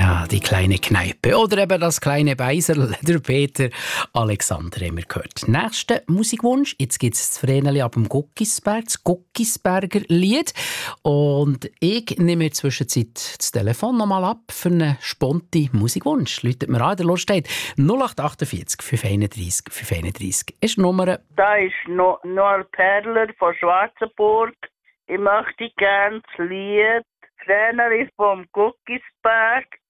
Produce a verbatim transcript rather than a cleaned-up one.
Ja, die kleine Kneipe oder eben das kleine Beiserl, der Peter Alexander haben wir gehört. Nächster Musikwunsch, jetzt gibt es das Vreneli ab dem Guckisberg, das Guckisberger Lied. Und ich nehme in der Zwischenzeit das Telefon nochmal ab für einen spontanen Musikwunsch. Läutet mir an, der Lust steht null acht achtundvierzig fünf einunddreissig fünf einunddreissig. Ist die Nummer. Da ist no- Noel Perler von Schwarzenburg. Ich möchte gerne das Lied Vreneli vom Guckisberg